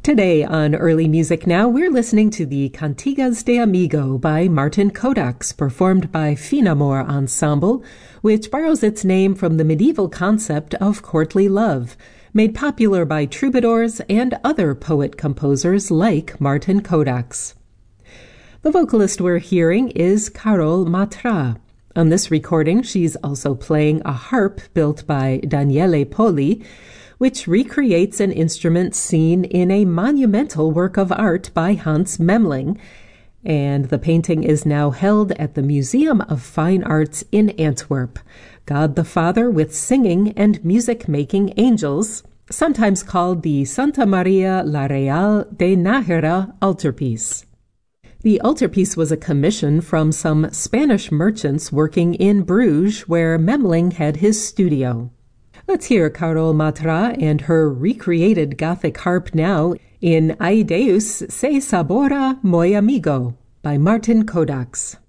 Today on Early Music Now, we're listening to the Cantigas de Amigo by Martin Kodax, performed by Finamore Ensemble, which borrows its name from the medieval concept of courtly love, made popular by troubadours and other poet-composers like Martin Kodax. The vocalist we're hearing is Carole Matra. On this recording, she's also playing a harp built by Daniele Poli, which recreates an instrument seen in a monumental work of art by Hans Memling, and the painting is now held at the Museum of Fine Arts in Antwerp. God the Father with Singing and Music-Making Angels, sometimes called the Santa Maria la Real de Nájera altarpiece. The altarpiece was a commission from some Spanish merchants working in Bruges, where Memling had his studio. Let's hear Carole Matra and her recreated Gothic harp now in Ai Deus se sabora moi amigo by Martin Kodax.